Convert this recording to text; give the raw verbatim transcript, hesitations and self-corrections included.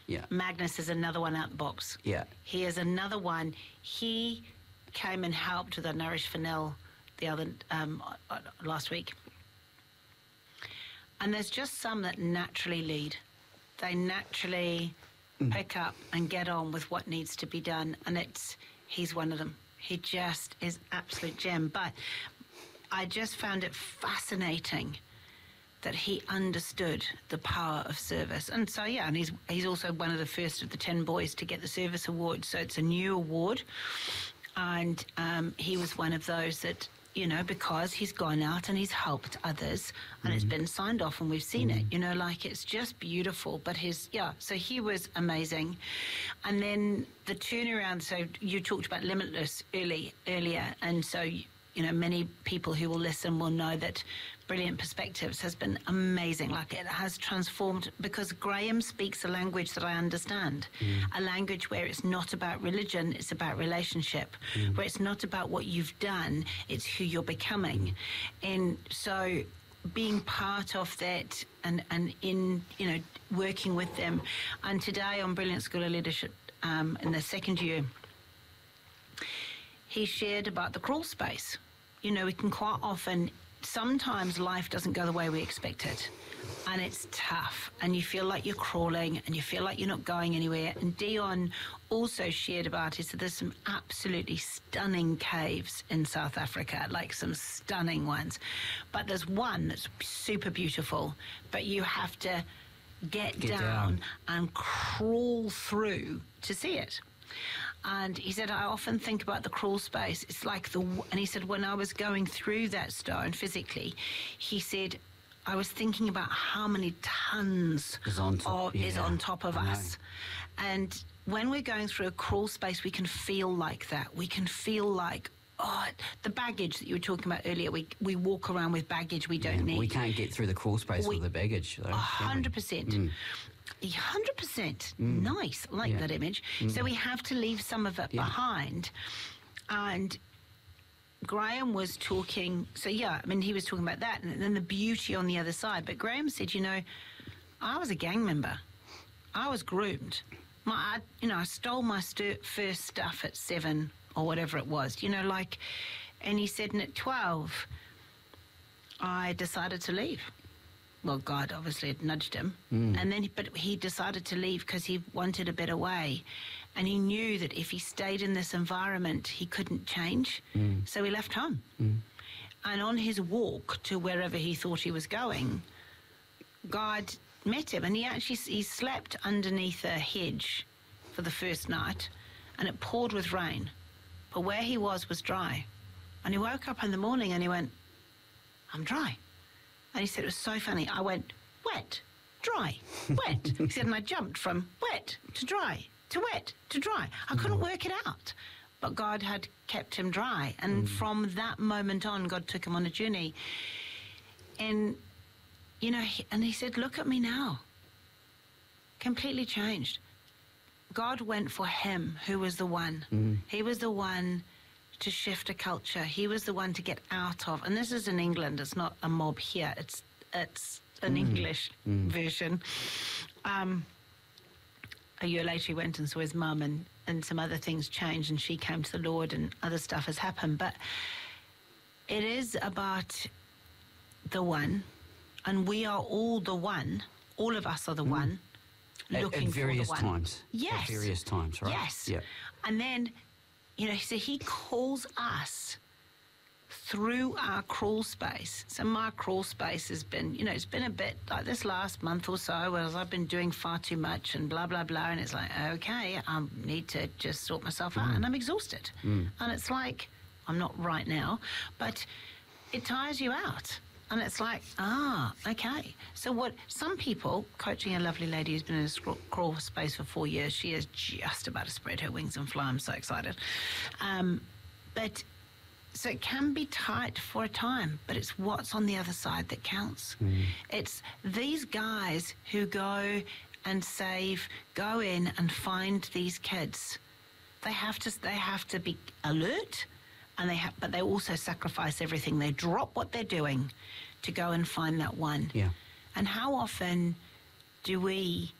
Yeah. Magnus is another one out the box. Yeah. He is another one. He came and helped with the Nourish Fennell the other um, last week. And there's just some that naturally lead. They naturally mm. pick up and get on with what needs to be done. And it's he's one of them. He just is absolute gem. But I just found it fascinating that he understood the power of service. And so, yeah, and he's he's also one of the first of the ten boys to get the service award. So it's a new award. And um, he was one of those that, you know, because he's gone out and he's helped others and mm. it's been signed off and we've seen mm. it, you know, like it's just beautiful. But his, yeah, so he was amazing. And then the turnaround, so you talked about Limitless early, earlier. And so, you know, many people who will listen will know that Brilliant Perspectives has been amazing. Like it has transformed because Graham speaks a language that I understand, mm. a language where it's not about religion, it's about relationship, mm. where it's not about what you've done, it's who you're becoming. Mm. And so being part of that and, and in, you know, working with them. And today on Brilliant School of Leadership um, in the second year, he shared about the crawl space. You know, we can quite often, sometimes life doesn't go the way we expect it. And it's tough. And you feel like you're crawling and you feel like you're not going anywhere. And Dion also shared about it. So there's some absolutely stunning caves in South Africa, like some stunning ones. But there's one that's super beautiful, but you have to get, get down, down and crawl through to see it. And he said, I often think about the crawl space. It's like the, and he said, when I was going through that stone physically, he said, I was thinking about how many tons is on top, of, yeah, is on top of us. And when we're going through a crawl space, we can feel like that. We can feel like, oh, the baggage that you were talking about earlier, we we walk around with baggage we don't yeah, need. We can't get through the crawl space we, with the baggage. A hundred percent. one hundred percent. Mm. Nice. I like yeah. that image. Mm. So we have to leave some of it yeah. behind. And Graham was talking, so yeah, I mean, he was talking about that and then the beauty on the other side. But Graham said, you know, I was a gang member. I was groomed. My, I, you know, I stole my st- first stuff at seven or whatever it was, you know, like, and he said, and at twelve, I decided to leave. Well, God obviously had nudged him. Mm. And then, but he decided to leave because he wanted a better way. And he knew that if he stayed in this environment, he couldn't change. Mm. So he left home. Mm. And on his walk to wherever he thought he was going, God met him. And he actually, he slept underneath a hedge for the first night. And it poured with rain. But where he was was dry. And he woke up in the morning and he went, I'm dry. And he said, it was so funny. I went, wet, dry, wet. He said, and I jumped from wet to dry to wet to dry. I couldn't work it out. But God had kept him dry. And mm. from that moment on, God took him on a journey. And, you know, he, and he said, look at me now. Completely changed. God went for him, who was the one. Mm. He was the one to shift a culture. He was the one to get out of, and this is in England, it's not a mob here, it's it's an mm. English mm. version. Um, a year later he went and saw his mum and, and some other things changed and she came to the Lord and other stuff has happened. But it is about the one, and we are all the one, all of us are the mm. one, looking at, at various for the one. times. Yes. At various times, right? Yes. Yeah. And then, you know, so he calls us through our crawl space. So my crawl space has been, you know, it's been a bit like this last month or so, whereas I've been doing far too much and blah, blah, blah. And it's like, okay, I need to just sort myself out. Mm. And I'm exhausted. Mm. And it's like, I'm not right now, but it tires you out. And it's like, ah, okay. So what some people, coaching a lovely lady who's been in a crawl space for four years, she is just about to spread her wings and fly. I'm so excited. Um, but so it can be tight for a time, but it's what's on the other side that counts. Mm. It's these guys who go and save, go in and find these kids. They have to, they have to be alert. And they have, but they also sacrifice everything. They drop what they're doing to go and find that one. Yeah. And how often do we